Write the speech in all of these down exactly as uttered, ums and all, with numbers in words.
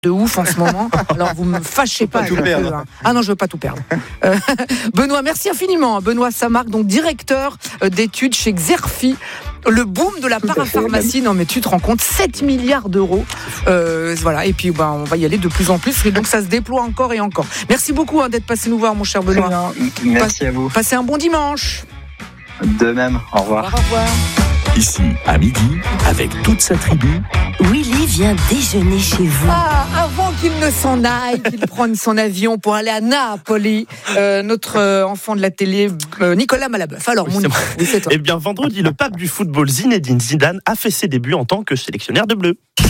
de ouf en ce moment, alors vous me fâchez pas. Tout perdre. Hein. Ah non, je veux pas tout perdre. Euh, Benoît, merci infiniment. Benoît Samarc, donc directeur d'études chez Xerfi. Le boom de la parapharmacie, non mais tu te rends compte, sept milliards d'euros. Euh, voilà, et puis bah, on va y aller de plus en plus, et donc ça se déploie encore et encore. Merci beaucoup hein, d'être passé nous voir, mon cher Benoît. Merci Pas- à vous. Passez un bon dimanche. De même, au revoir. Au revoir. Ici, à midi, avec toute sa tribu, Willy vient déjeuner chez vous. Ah, avant qu'il ne s'en aille, qu'il prenne son avion pour aller à Napoli, euh, notre euh, enfant de la télé, euh, Nicolas Malabeuf. Alors, Oui, mon c'est Nicolas, oui, c'est toi. Eh bien, vendredi, le pape du football Zinedine Zidane a fait ses débuts en tant que sélectionneur de bleu. Ah,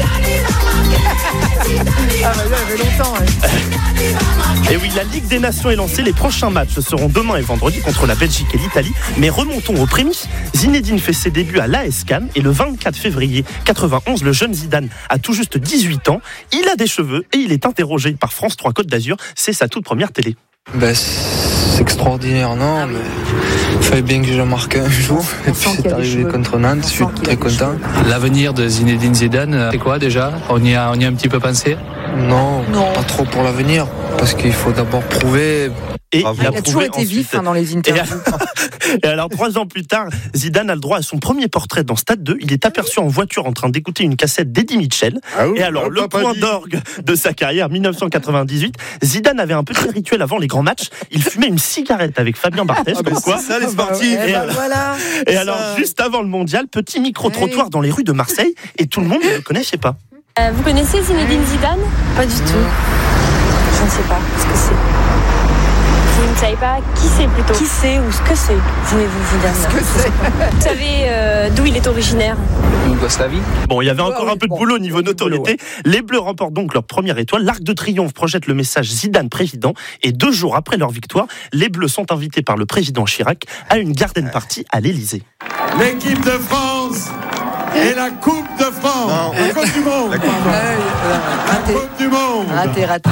bah, là, il y avait longtemps. Ouais. Et oui, la Ligue des Nations est lancée. Les prochains matchs seront demain et vendredi contre la Belgique et l'Italie. Mais remontons aux prémices. Zinedine fait ses débuts à l'A S Cannes et le vingt-quatre février quatre-vingt-onze, le jeune Zidane a tout juste dix-huit ans. Il a des cheveux et il est interrogé par France trois Côte d'Azur. C'est sa toute première télé. Ben, c'est extraordinaire, non, mais il fallait bien que je marque un jour. On Et sent puis qu'il y c'est a des arrivé cheveux. contre Nantes, je suis On sent qu'il très a des content. L'avenir de Zinedine Zidane, c'est quoi déjà ? On y a, on y a un petit peu pensé ? Non, Non. pas trop pour l'avenir, parce qu'il faut d'abord prouver. Et Bravo. il a Il a toujours prouvé été ensuite. vif hein, dans les Et, interviews. et alors, trois ans plus tard, Zidane a le droit à son premier portrait dans Stade deux. Il est aperçu en voiture en train d'écouter une cassette d'Eddie Mitchell. Ah oui, Et alors, oh, le papa point dit. d'orgue de sa carrière, dix-neuf cent quatre-vingt-dix-huit, Zidane avait un petit rituel avant les grands matchs. Il fumait une cigarette avec Fabien Barthez. Ah, mais comme quoi. c'est ça les Ah, bah, sportifs. eh Et ben, alors- voilà. Et ça. alors, juste avant le mondial, petit micro-trottoir dans les rues de Marseille, et tout le monde ne le connaissait pas. Euh, vous connaissez Zinedine Zidane ? Pas du tout. Je ne sais pas ce que c'est. Vous ne savez pas qui c'est plutôt ? Qui c'est ou ce que c'est Zinedine Zidane. Vous savez euh, d'où il est originaire ? Yougoslavie. Bon, il y avait Ouais, encore oui, un peu de bon, boulot au niveau il y a du boulot, notoriété. Les Bleus remportent donc leur première étoile. L'Arc de Triomphe projette le message Zidane président. Et deux jours après leur victoire, les Bleus sont invités par le président Chirac à une garden party à l'Élysée. L'équipe de France et la Coupe de France. Non. La Coupe du Monde. La Coupe du Ouais, euh, La raté. Coupe du Monde. Raté, raté.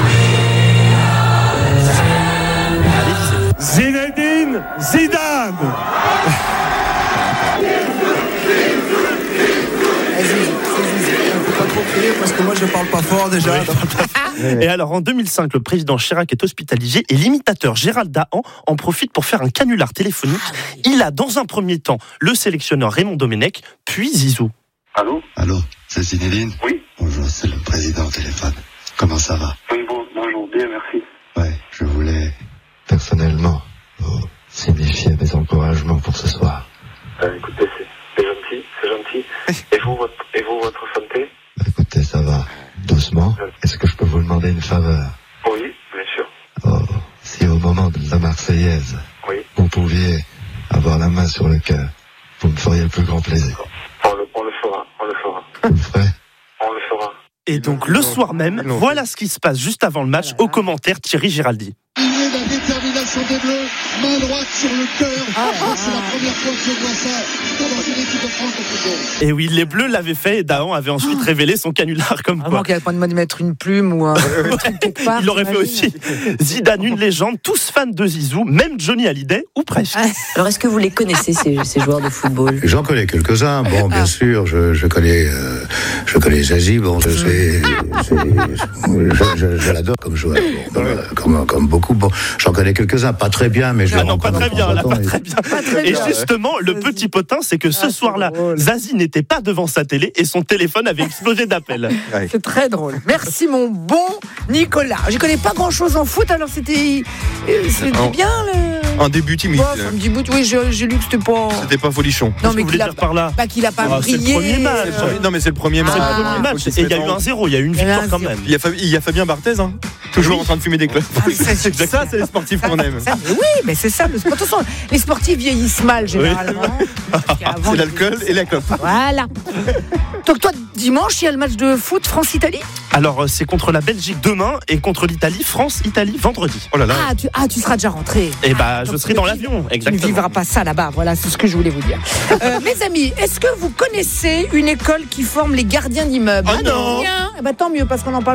Zinedine Zidane. Vas-y, vas-y. On peut pas trop crier parce que moi je parle pas fort déjà. Et alors, en deux mille cinq, le président Chirac est hospitalisé et l'imitateur Gérald Dahan en profite pour faire un canular téléphonique. Il a, dans un premier temps, le sélectionneur Raymond Domenech, puis Zizou. Allô ? Allô, c'est Zinedine ? Oui. Bonjour, c'est le président au téléphone. Comment ça va ? Oui, bon, bonjour, bien, merci. Ouais, je voulais personnellement vous signifier mes encouragements pour ce soir. Euh, écoutez, c'est, c'est gentil, c'est gentil. Et vous, votre, et vous, votre santé ? Bah, écoutez, ça va. Doucement. Est-ce que je peux vous demander une faveur ? Oui, bien sûr. Oh, si au moment de la Marseillaise, Oui. vous pouviez avoir la main sur le cœur, vous me feriez le plus grand plaisir. On le, on le fera, on le fera. Vous le ferez ? On le fera. Et donc, le soir même, voilà ce qui se passe juste avant le match. Au commentaire, Thierry Giraldi. Il est la détermination des Bleus, main droite sur le cœur. C'est la première fois que je vois ça dans une équipe de France de football. Et oui, les Bleus l'avaient fait et Dahan avait ensuite révélé son canular comme Avant quoi. qu'il n'y ait pas de mettre une plume ou un truc quelque part. Il l'aurait fait t'imagines aussi. Zidane, une légende, tous fans de Zizou, même Johnny Hallyday, ou presque. Alors, est-ce que vous les connaissez, ces, ces joueurs de football ? J'en connais quelques-uns. Bon, bien sûr, je, je connais, euh, je connais Zazie. Bon, je sais, c'est- je, je, je l'adore comme joueur, bon, comme, comme, comme beaucoup. Bon, j'en connais quelques-uns, pas très bien, mais je Ah les non, pas rencontre très de bien, temps en là, temps, pas et- très bien. très Et bien. justement, le petit potin, c'est que ce Ah, c'est soir-là, drôle. Zazie n'était pas devant sa télé et son téléphone avait explosé d'appels. C'est très drôle. Merci mon bon Nicolas. Je connais pas grand chose en foot, alors c'était, euh, c'était En- bien le. Un début timide. Ouais, un petit bout. Oui, j'ai, j'ai lu que c'était pas. C'était pas folichon. Non, Qu'est-ce que mais vous voulez qu'il a dire par là pas qu'il a pas Ah, c'est le brillé. premier match. euh, Non, mais c'est le premier match. C'est le Ah. premier match. Faut qu'il se Et il y a mette eu en- un zéro, il y a eu une Il y a eu victoire un quand zéro. même. Il y a, Fab- il y a Fabien Barthez, hein, toujours Oui. en train de fumer des clopes. Ah, ça, c'est Ça, c'est les sportifs qu'on aime. Ça, mais oui, mais c'est ça. Le sport. De toute façon, les sportifs vieillissent mal généralement. Parce qu'avant, C'est l'alcool et la clope. Voilà. Donc toi, dimanche, il y a le match de foot France-Italie. Alors, euh, c'est contre la Belgique demain et contre l'Italie, France-Italie vendredi. Oh là là. Ah tu, ah, tu seras déjà rentré. Et bah, Ah, je donc serai tu dans ne l'avion, vis- Tu ne exactement. vivras pas ça là-bas. Voilà, c'est ce que je voulais vous dire. Euh, mes amis, est-ce que vous connaissez une école qui forme les gardiens d'immeubles Ah non. Bien. Eh ben, tant mieux, parce qu'on en parle.